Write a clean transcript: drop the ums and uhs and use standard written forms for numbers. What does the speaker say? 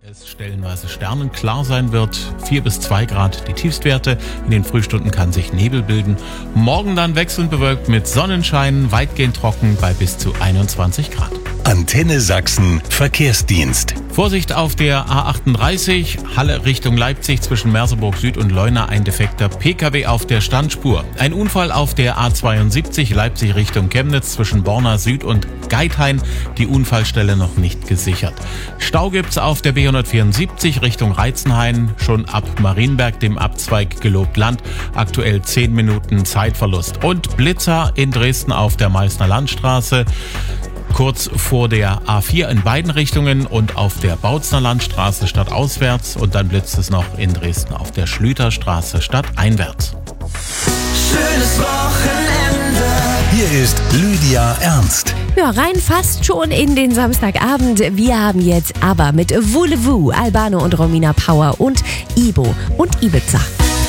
es stellenweise sternenklar sein wird. 4 bis 2 Grad die Tiefstwerte. In den Frühstunden kann sich Nebel bilden. Morgen dann wechselnd bewölkt mit Sonnenschein, weitgehend trocken bei bis zu 21 Grad. Antenne Sachsen Verkehrsdienst. Vorsicht auf der A38, Halle Richtung Leipzig zwischen Merseburg Süd und Leuna, ein defekter PKW auf der Standspur. Ein Unfall auf der A72 Leipzig Richtung Chemnitz zwischen Borna Süd und Geithain, die Unfallstelle noch nicht gesichert. Stau gibt's auf der B174 Richtung Reitzenhain, schon ab Marienberg, dem Abzweig Gelobt-Land, aktuell 10 Minuten Zeitverlust. Und Blitzer in Dresden auf der Meißner Landstraße, kurz vor der A4 in beiden Richtungen und auf der Bautzner Landstraße stadtauswärts, und dann blitzt es noch in Dresden auf der Schlüterstraße stadteinwärts. Schönes Wochenende. Hier ist Lydia Ernst. Ja, rein fast schon in den Samstagabend. Wir haben jetzt aber mit Voulez-Vous, Albano und Romina Power und Ibo und Ibiza.